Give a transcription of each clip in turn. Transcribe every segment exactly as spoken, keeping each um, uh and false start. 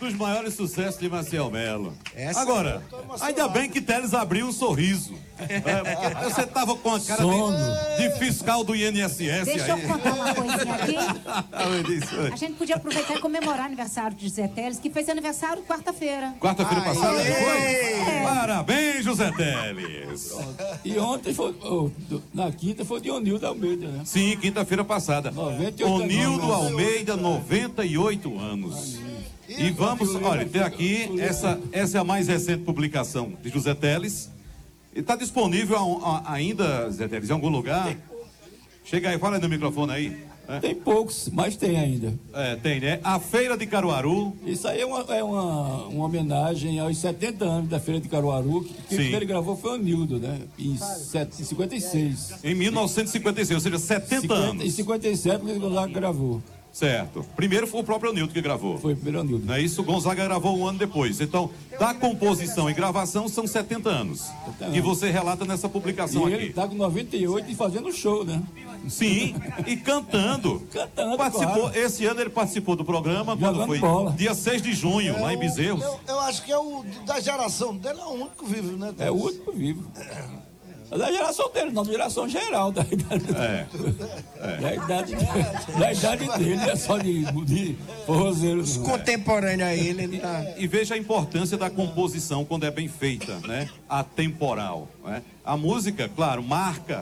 dos maiores sucessos de Maciel Melo. Essa Agora, ainda bem que Teles abriu um sorriso. É, porque você tava com a cara de, de fiscal do I N S S. Deixa aí. eu contar uma coisinha aqui. A gente podia aproveitar e comemorar o aniversário de José Teles, que fez aniversário quarta-feira. Quarta-feira passada, não foi? É. Parabéns, José Teles. E ontem foi, oh, na quinta foi o Dionildo Almeida, né? Sim, quinta-feira passada. noventa e oito Onildo anos. Almeida, noventa e oito anos. E vamos, olha, tem aqui, essa, essa é a mais recente publicação de José Teles. E está disponível a, a, ainda, Zé Teles, em algum lugar? Chega aí, fala aí no microfone aí. É. Tem poucos, mas tem ainda. É, tem, né? A Feira de Caruaru. Isso aí é uma, é uma, uma homenagem aos setenta anos da Feira de Caruaru, que quem primeiro gravou foi o Nildo, né? Em, set, em cinquenta e seis. Em mil novecentos e cinquenta e seis, ou seja, setenta cinquenta, anos. Em cinquenta e sete, o Luiz Gonzaga gravou. Certo. Primeiro foi o próprio Nildo que gravou. Foi o primeiro Nildo. Não é isso? O Gonzaga gravou um ano depois. Então, da composição e gravação são setenta anos. Que você relata nessa publicação e aqui. ele tá com noventa e oito e fazendo show, né? Sim, e cantando. Cantando, Participou, claro. Esse ano ele participou do programa, quando Jogando foi? bola. Dia seis de junho, É lá em o- Bezerros. Eu, eu acho que é o da geração dele, é o único vivo, né? É o último vivo. É da geração dele, não da geração geral, da idade, É. da idade, da idade dele, não é só de, de forrozeiro. não. Contemporâneo a ele, ele tá. E veja a importância da composição quando é bem feita, né? Atemporal, né? A música, claro, marca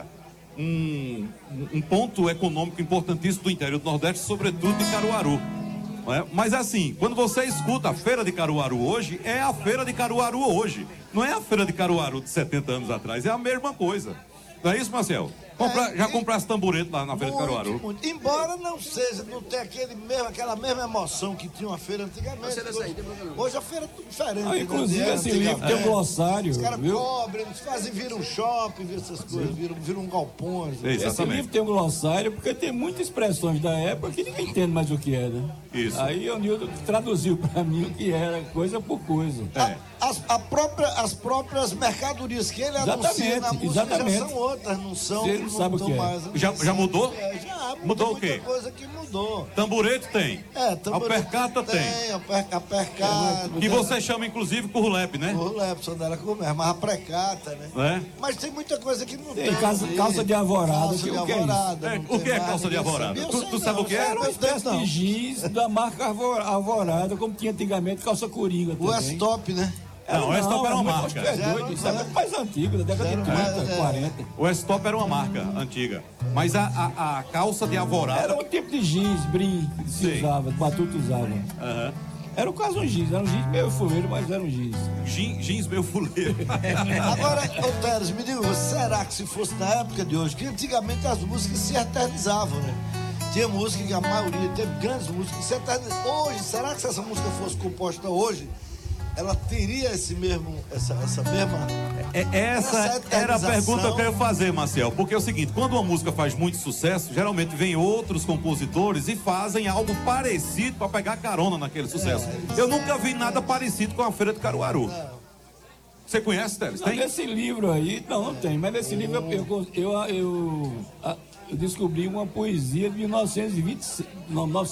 um, um ponto econômico importantíssimo do interior do Nordeste, sobretudo de Caruaru. Não é? Mas assim, quando você escuta a Feira de Caruaru hoje, é a Feira de Caruaru hoje. Não é a Feira de Caruaru de setenta anos atrás, é a mesma coisa. Não é isso, Marcel? Compra, É, já e- comprasse tamborete lá na Feira de Caruaru? Muito, muito. Embora não seja, não tenha aquele mesmo, aquela mesma emoção que tinha uma feira antigamente. Hoje, hoje a feira é tudo diferente. Ah, inclusive, né? esse livro tem um glossário, Os caras viu? cobrem, eles fazem, viram um shopping, viram essas coisas, viram, viram um galpão. É, Esse exatamente. livro tem um glossário porque tem muitas expressões da época que ninguém entende mais o que é, né? Isso. Aí o Nildo traduziu pra mim o que era, coisa por coisa. É. As, a própria, as próprias mercadorias que ele anuncia na música exatamente. já são outras, não são, Você que não sabe o mudam que é. mais. Já- já mudou? É, já, Mudou o muita quê? coisa que mudou. Tamborete tem. É, tamborete Alpercata tem. Tem, aper, apercata. Que você chama, inclusive, currulepe, né? O Lepson dela com mas a precata, né? É. Mas tem muita coisa que não tem. Tem calça- calça de alvorada, Calça que- de o que é isso? alvorada. É, não o tem que é mais, calça de ninguém alvorada? sabe. Eu Tu- sei tu sabe não, o que é? eu Era uma não sei espécie não. de jeans da marca Alvo- Alvorada, como tinha antigamente calça coringa O também. S-Top, né? Não, o S-Top era uma mas marca. acho que é doido, isso é muito mais antigo, da década de Zero, trinta, é. quarenta. O S-Top era uma marca antiga. Mas a, a, a calça de alvorada. Era um tipo de jeans, brim, que se Sei. usava, batuta usava. Aham. Era quase um jeans, era um jeans meio fuleiro, mas era um jeans. Jean- Jeans meu fuleiro. Agora, ô Teres, me diga, será que se fosse na época de hoje, que antigamente as músicas se eternizavam, né? Tinha música que a maioria, teve grandes músicas que se eternizavam. Hoje, será que se essa música fosse composta hoje, ela teria esse mesmo, essa, essa mesma... É, essa Essa era a pergunta que eu ia eternização. fazer, Marcel. Porque é o seguinte, quando uma música faz muito sucesso, geralmente vem outros compositores e fazem algo parecido para pegar carona naquele sucesso. Eu nunca vi nada parecido com a Feira de Caruaru. Você conhece, Teles? Não, Tem? nesse livro aí, não, não tem, mas nesse livro eu, eu, eu, eu, eu descobri uma poesia de mil novecentos e vinte e seis, não,